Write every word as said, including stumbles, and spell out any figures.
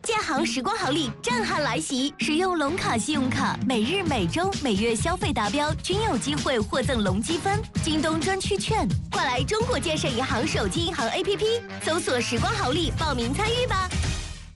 建行时光好礼震撼来袭，使用龙卡信用卡，每日、每周、每月消费达标均有机会获赠龙积分、京东专区券。快来中国建设银行手机银行 A P P 搜索“时光好礼”报名参与吧。